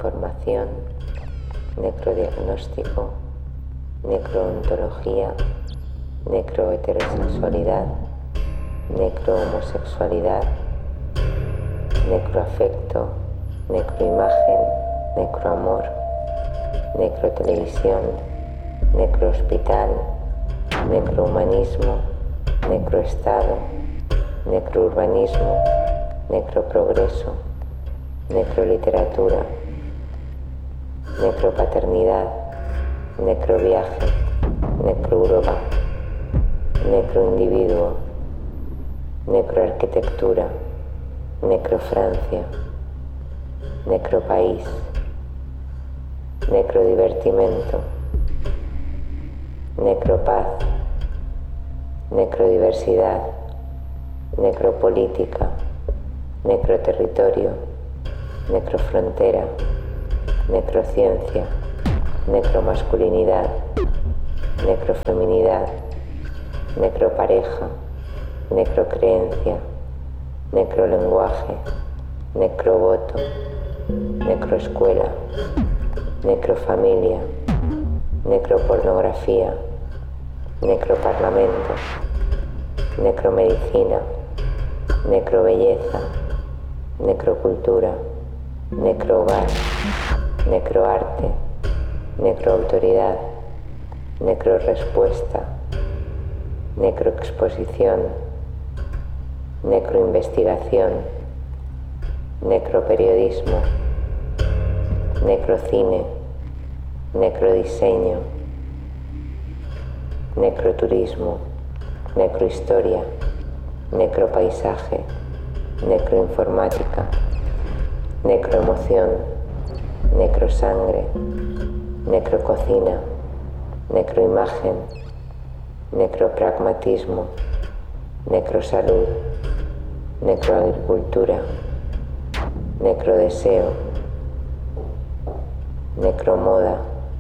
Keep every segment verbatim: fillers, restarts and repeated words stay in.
necroinformación, necrodiagnóstico, necroontología, necroheterosexualidad, necrohomosexualidad, necroafecto, necroimagen, necroamor, necrotelevisión, necrohospital, necrohumanismo, necroestado, necrourbanismo, necroprogreso, necroliteratura, necropaternidad, necroviaje, necroeuropa, necroindividuo, necroarquitectura, necrofrancia, necropaís, necrodivertimento, necropaz, necrodiversidad, necropolítica, necroterritorio, necrofrontera, necrociencia, necromasculinidad, necrofeminidad, necropareja, necrocreencia, necrolenguaje, necrovoto, necroescuela, necrofamilia, necropornografía, necroparlamento, necromedicina, necrobelleza, necrocultura, necrohogar, necroarte, necroautoridad, necrorespuesta, necroexposición, necroinvestigación, necroperiodismo, necrocine, necrodiseño, necroturismo, necrohistoria, necropaisaje, necroinformática, necroemoción, necrosangre, necrococina, necroimagen, necropragmatismo, necrosalud, necroagricultura, necrodeseo, necromoda,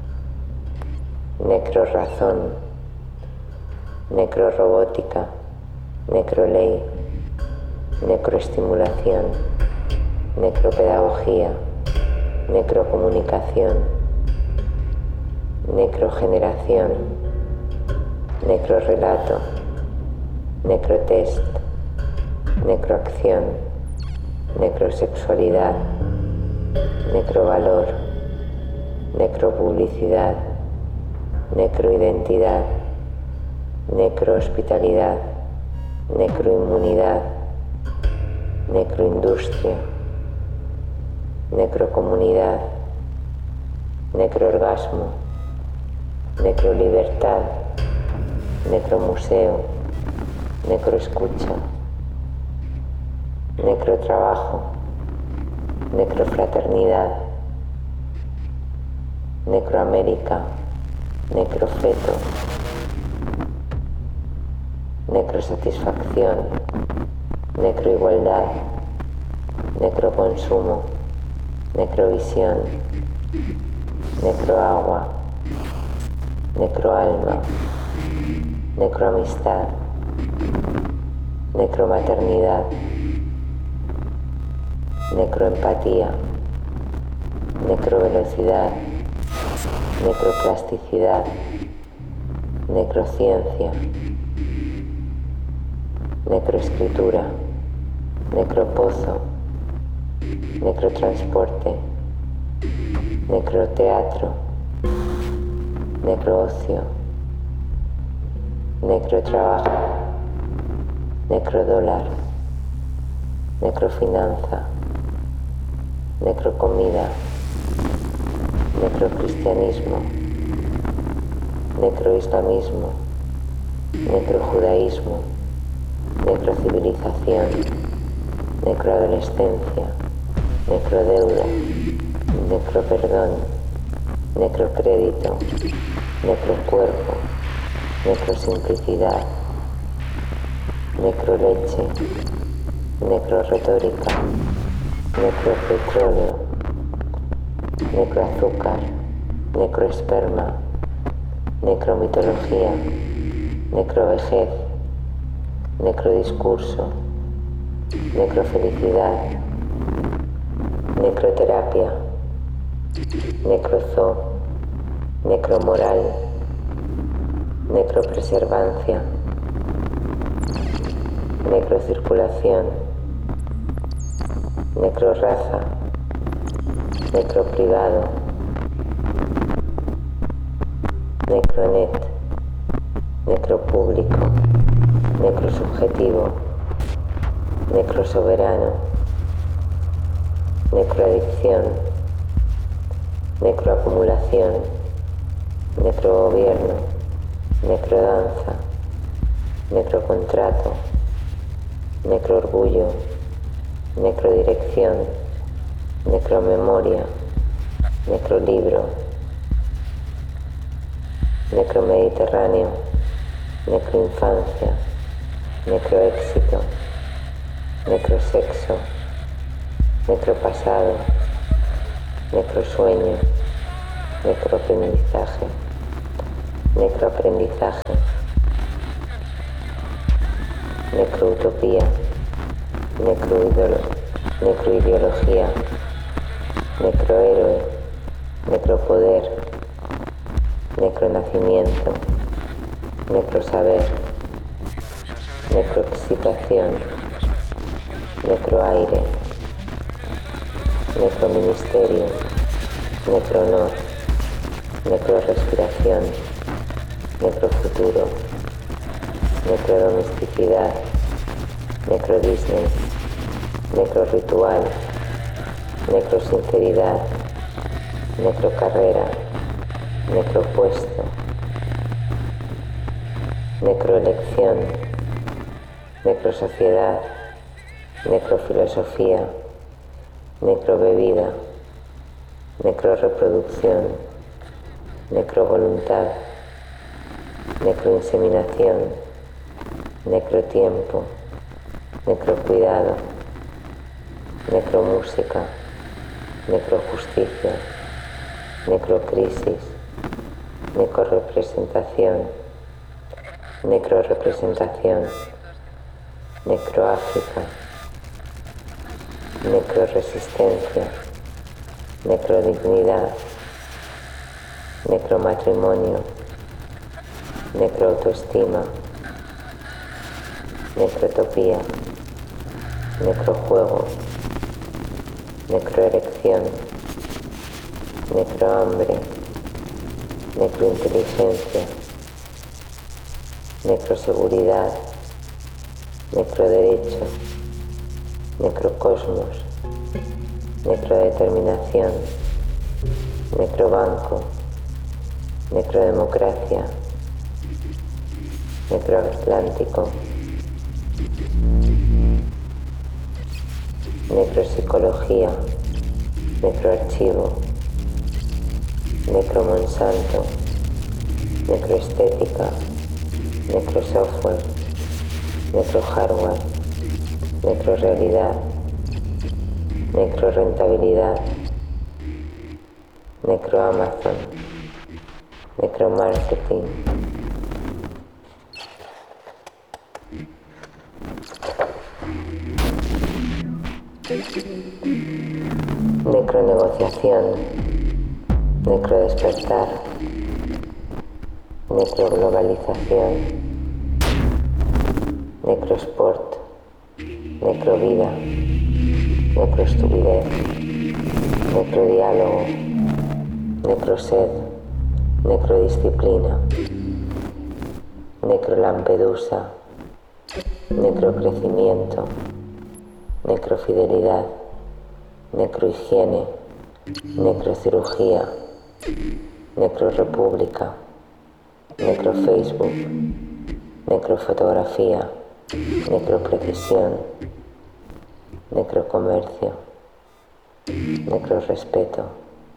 necrorazón, necrorobótica, necroley, necroestimulación, necropedagogía, necrocomunicación, necrogeneración, necrorelato, necrotest, necroacción, necrosexualidad, necrovalor, necropublicidad, necroidentidad, necrohospitalidad, necroinmunidad, necroindustria, necrocomunidad, necroorgasmo, necrolibertad, necromuseo, necroescucha, necrotrabajo, necrofraternidad, necroamérica, necrofeto, necrosatisfacción, necroigualdad, necroconsumo, necrovisión, necroagua, necroalma, necroamistad, necromaternidad, necroempatía, necrovelocidad, necroplasticidad, necrociencia, necroescritura, necropozo, necrotransporte, necroteatro, necroocio, necrotrabajo, necrodólar, necrofinanza, necrocomida, necrocristianismo, necroislamismo, necrojudaísmo, necrocivilización, necroadolescencia, necrodeuda, necroperdón, necrocrédito, necrocuerpo, necrosimplicidad, necroleche, necroretórica, necropetróleo, necroazúcar, necroesperma, necromitología, necrovejez, necrodiscurso, necrofelicidad, necroterapia, necrozoo, necromoral, necropreservancia, necrocirculación, necroraza, necroprivado, necronet, necropúblico, necrosubjetivo, necrosoberano, necroadicción, necroacumulación, necrogobierno, necrodanza, necrocontrato, necroorgullo, necrodirección, necromemoria, necrolibro, necromediterráneo, necroinfancia, necroéxito, necrosexo, necropasado, necrosueño, necroaprendizaje, necroaprendizaje, necroutopía, necroidolo, necroideología, necrohéroe, necropoder, necronacimiento, necrosaber, necroexcitación, necroaire, necroministerio, necrohonor, necrorespiración, necrofuturo, necrodomesticidad, necrodisney, necroritual, necrosinceridad, necrocarrera, necropuesto, necroelección, necrosociedad, necrofilosofía, necrobebida, necroreproducción, necrovoluntad, necroinseminación, necrotiempo, necrocuidado, necromúsica, necrojusticia, necrocrisis, necrorepresentación, necrorepresentación, necroáfrica, necroresistencia, necrodignidad, necromatrimonio, necroautoestima, necrotopía, necrojuego, necroerección, necrohambre, necrointeligencia, necroseguridad, necroderecho, necrocosmos, necrodeterminación, necrobanco, necrodemocracia, necroatlántico, necropsicología, necroarchivo, necromonsanto, necroestética, necrosoftware, necrohardware, necrorealidad, necrorentabilidad, necroamazon, necromarketing. Necronegociación, necrodespertar, necroglobalización, necrosport, necrovida, necroestupidez, necrodiálogo, necrosed, necrodisciplina, necrolampedusa, necrocrecimiento, necrofidelidad, necrohigiene, necrocirugía, necrorepública, necrofacebook, necrofotografía, necroprecisión, necrocomercio, necrorespeto,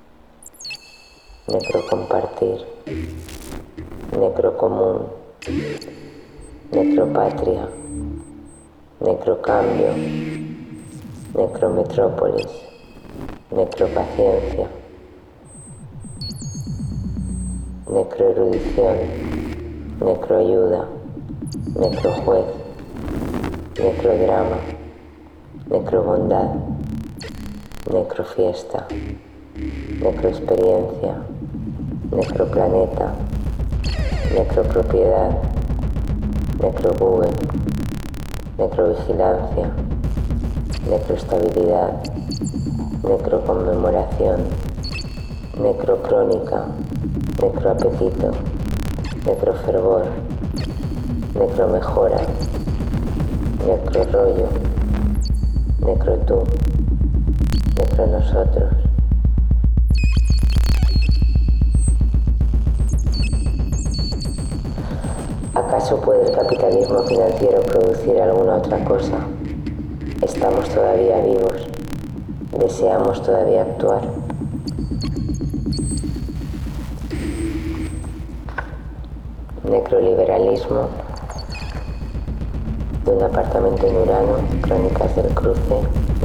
necrocompartir, necrocomún, necropatria, necrocambio, necrometrópolis, necropaciencia, necroerudición, necroayuda, necrojuez, necrodrama, necrobondad, necrofiesta, necroexperiencia, necroplaneta, necropropiedad, necrogoogle, necrovigilancia, necroestabilidad, necroconmemoración, necrocrónica, necroapetito, necrofervor, necromejora, necrorollo, necrotú, necronosotros. ¿Acaso puede el capitalismo financiero producir alguna otra cosa? ¿Estamos todavía vivos? ¿Deseamos todavía actuar? Necroliberalismo, de un apartamento en Urano, Crónicas del Cruce,